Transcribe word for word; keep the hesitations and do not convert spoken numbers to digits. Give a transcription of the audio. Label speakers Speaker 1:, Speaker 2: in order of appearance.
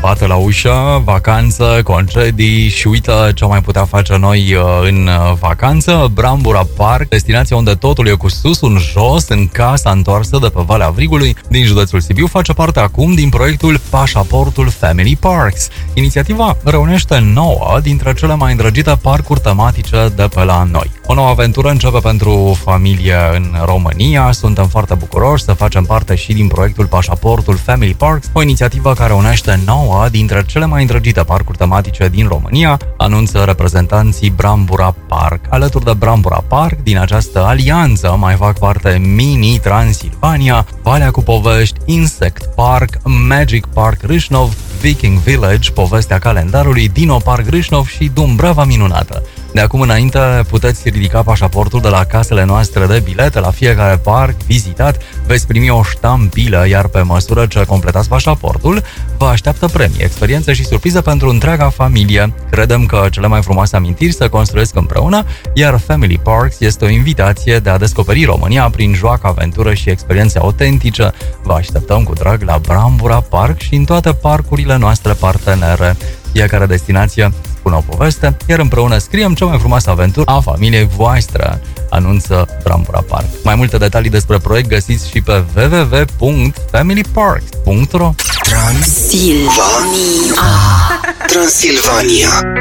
Speaker 1: bate la ușă, vacanță, concedii și uită ce mai putea face noi în vacanță. Brambura Park, destinația unde totul e cu sus, un jos, în casa întoarsă de pe Valea Vrigului din județul Sibiu, face parte acum din proiectul Pașaportul Family Parks. Inițiativa reunește nouă dintre cele mai îndrăgite parcuri tematice de pe la noi. O nouă aventură începe pentru familie în România. Suntem foarte bucuroși să facem parte și din proiectul Pașaportul Family Parks, o inițiativă care unește nouă dintre cele mai îndrăgite parcuri tematice din România, anunță reprezentanții Brambura Park. Alături de Brambura Park, din această alianță mai fac parte Mini Transilvania, Valea cu Povești, Insect Park, Magic Park Râșnov, Viking Village, Povestea Calendarului, Dino Park Râșnov și Dumbrava Minunată. De acum înainte puteți ridica pașaportul de la casele noastre de bilete. La fiecare parc vizitat veți primi o ștampilă, iar pe măsură ce completați pașaportul, vă așteaptă premii, experiențe și surprize pentru întreaga familie. Credem că cele mai frumoase amintiri se construiesc împreună, iar Family Parks este o invitație de a descoperi România prin joacă, aventură și experiențe autentice. Vă așteptăm cu drag la Brambura Park și în toate parcurile noastre partenere. Fiecare destinație spune o poveste, iar împreună scriem cea mai frumoasă aventură a familiei voastre, anunță Brambura Park. Mai multe detalii despre proiect găsiți și pe w w w punct family parks punct r o.
Speaker 2: Transilvania. Transilvania.